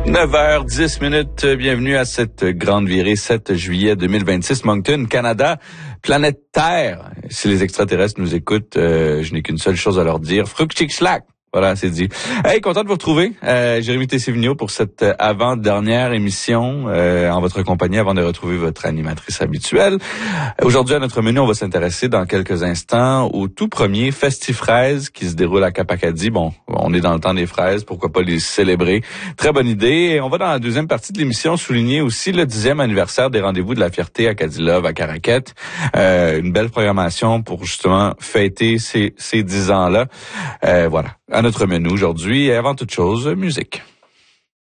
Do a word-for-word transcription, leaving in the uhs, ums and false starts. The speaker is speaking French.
neuf heures dix minutes, bienvenue à cette grande virée sept juillet deux mille vingt-six, Moncton, Canada, planète Terre. Si les extraterrestres nous écoutent, euh, je n'ai qu'une seule chose à leur dire, Fructix-Schlack. Voilà, c'est dit. Hey, content de vous retrouver, euh, Jérémy Tessé-Vigneault pour cette avant-dernière émission euh, en votre compagnie avant de retrouver votre animatrice habituelle. Aujourd'hui, à notre menu, on va s'intéresser dans quelques instants au tout premier Festifraises qui se déroule à Cap-Acadie. Bon, on est dans le temps des fraises, pourquoi pas les célébrer. Très bonne idée. Et on va dans la deuxième partie de l'émission souligner aussi le dixième anniversaire des Rendez-vous de la Fierté Acadie Love à Caraquette. Euh, une belle programmation pour justement fêter ces, ces dix ans-là. Euh, voilà. À notre menu aujourd'hui, et avant toute chose, musique.